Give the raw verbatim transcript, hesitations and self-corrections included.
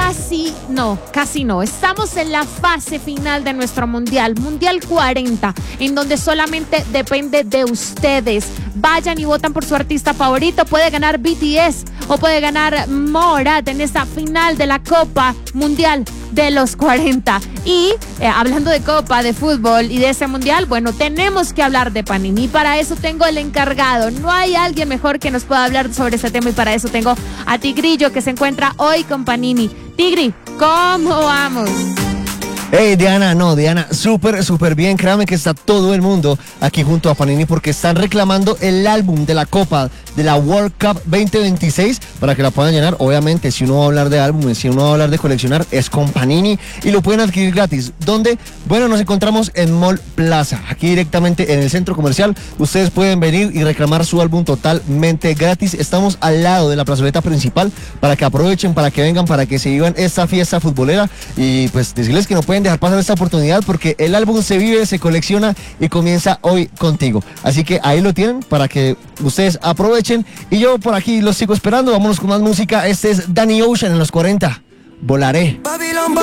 casi, no, casi no. Estamos en la fase final de nuestro Mundial, Mundial cuarenta, en donde solamente depende de ustedes. Vayan y votan por su artista favorito. Puede ganar B T S o puede ganar Morat en esta final de la Copa Mundial de los cuarenta. Y eh, hablando de Copa, de fútbol y de ese Mundial, bueno, tenemos que hablar de Panini. Y para eso tengo el encargado. No hay alguien mejor que nos pueda hablar sobre ese tema, y para eso tengo a Tigrillo, que se encuentra hoy con Panini. Tigri, ¿cómo vamos? Hey, Diana, no, Diana, súper, súper bien. Créame que está todo el mundo aquí junto a Panini porque están reclamando el álbum de la Copa de la World Cup veinte veintiséis para que la puedan llenar. Obviamente, si uno va a hablar de álbumes, si uno va a hablar de coleccionar, es con Panini y lo pueden adquirir gratis. ¿Dónde? Bueno, nos encontramos en Mall Plaza, aquí directamente en el centro comercial. Ustedes pueden venir y reclamar su álbum totalmente gratis. Estamos al lado de la plazoleta principal para que aprovechen, para que vengan, para que se vivan esta fiesta futbolera y pues decirles que no pueden dejar pasar esta oportunidad porque el álbum se vive, se colecciona y comienza hoy contigo. Así que ahí lo tienen para que ustedes aprovechen y yo por aquí los sigo esperando. Vámonos con más música. Este es Danny Ocean en los cuarenta. Volaré.